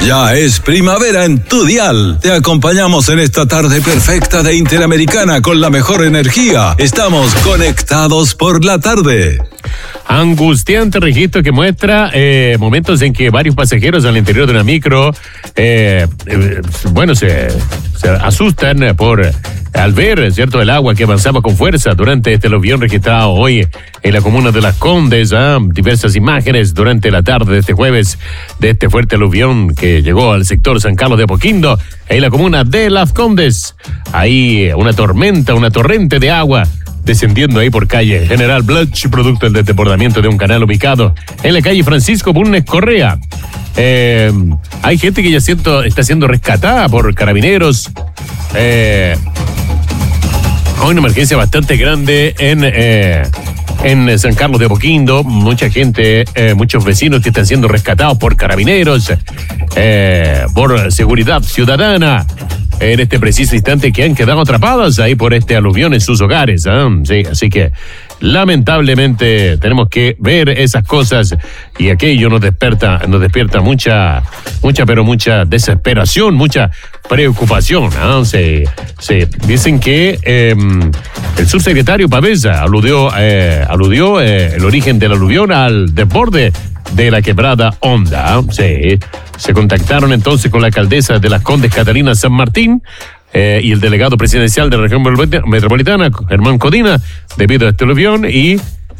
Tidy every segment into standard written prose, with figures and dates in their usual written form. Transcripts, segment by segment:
Ya es primavera en tu dial. Te acompañamos en esta tarde perfecta de Interamericana con la mejor energía. Estamos conectados por la tarde. Angustiante registro que muestra momentos en que varios pasajeros al interior de una micro se asustan al ver, ¿cierto?, el agua que avanzaba con fuerza durante este aluvión registrado hoy en la comuna de Las Condes. Diversas imágenes durante la tarde de este jueves de este fuerte aluvión que llegó al sector San Carlos de Apoquindo en la comuna de Las Condes. Ahí una torrente de agua descendiendo ahí por calle General Bloch, producto del desbordamiento de un canal ubicado en la calle Francisco Bulnes Correa. Hay gente que ya está siendo rescatada por carabineros. Hay una emergencia bastante grande en San Carlos de Apoquindo. Mucha gente, muchos vecinos que están siendo rescatados por carabineros, por seguridad ciudadana, en este preciso instante, que han quedado atrapadas ahí por este aluvión en sus hogares. Sí, así que lamentablemente tenemos que ver esas cosas y aquello nos despierta mucha desesperación, mucha preocupación. Dicen que el subsecretario Pavesa aludió el origen del aluvión al desborde de la quebrada Honda. Sí. Se contactaron entonces con la alcaldesa de Las Condes, Catalina San Martín, y el delegado presidencial de la región metropolitana, Germán Codina, debido a este aluvión, y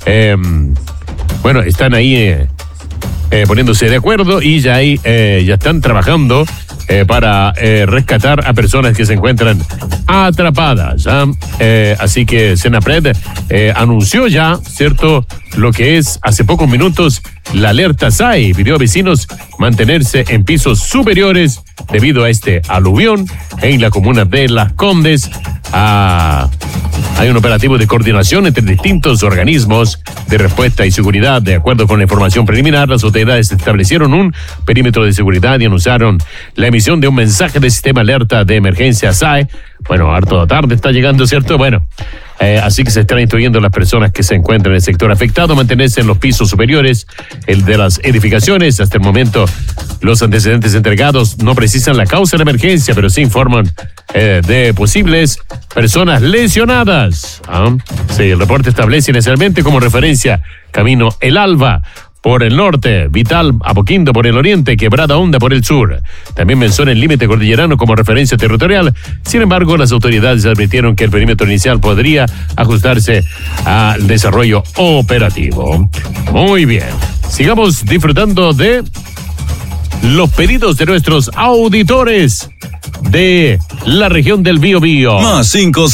están ahí poniéndose de acuerdo y ya están trabajando para rescatar a personas que se encuentran atrapadas. Así que Senapred anunció ya, ¿cierto?, lo que es hace pocos minutos la alerta SAE. Pidió a vecinos mantenerse en pisos superiores debido a este aluvión en la comuna de Las Condes. Hay un operativo de coordinación entre distintos organismos de respuesta y seguridad. De acuerdo con la información preliminar, las autoridades establecieron un perímetro de seguridad y anunciaron la emisión de un mensaje de sistema alerta de emergencia SAE. Harto tarde está llegando, ¿cierto? Así que se están instruyendo a las personas que se encuentran en el sector afectado a mantenerse en los pisos superiores de las edificaciones. Hasta el momento, los antecedentes entregados no precisan la causa de la emergencia, pero sí informan de posibles personas lesionadas. Sí, el reporte establece inicialmente como referencia Camino El Alba por el norte, Vital Apoquindo por el oriente, Quebrada Honda por el sur. También menciona el límite cordillerano como referencia territorial. Sin embargo, las autoridades advirtieron que el perímetro inicial podría ajustarse al desarrollo operativo. Muy bien. Sigamos disfrutando de los pedidos de nuestros auditores de la región del Biobío. Más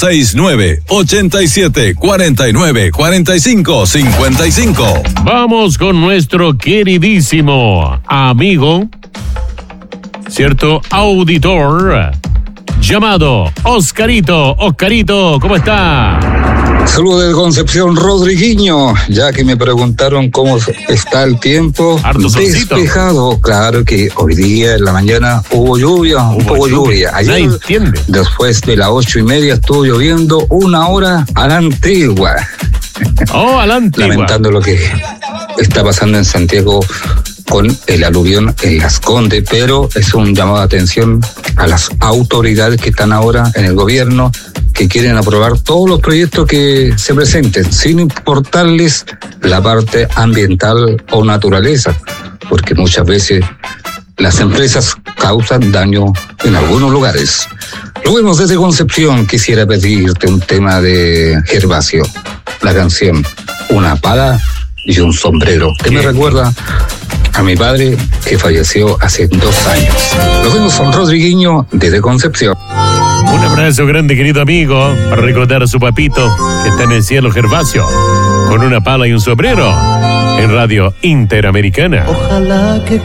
569-87-49-45-55. Vamos con nuestro queridísimo amigo, cierto auditor, llamado Oscarito. Oscarito, ¿cómo está? Saludos de Concepción, Rodriguinho. Ya que me preguntaron cómo está el tiempo, despejado. Claro que hoy día en la mañana hubo lluvia, un poco lluvia. Ayer, después de las 8:30, estuvo lloviendo 1 hora a la antigua. A la antigua. Lamentando lo que está pasando en Santiago con el aluvión en Las Condes, pero es un llamado de atención a las autoridades que están ahora en el gobierno, que quieren aprobar todos los proyectos que se presenten, sin importarles la parte ambiental o naturaleza, porque muchas veces las empresas causan daño en algunos lugares. Lo vemos desde Concepción. Quisiera pedirte un tema de Gervasio, la canción Una pala y un sombrero, que me recuerda a mi padre, que falleció hace 2 años. Nos vemos con Rodriguinho desde Concepción. Un abrazo grande, querido amigo, para recordar a su papito que está en el cielo, Gervasio, con una pala y un sombrero, en Radio Interamericana. Ojalá que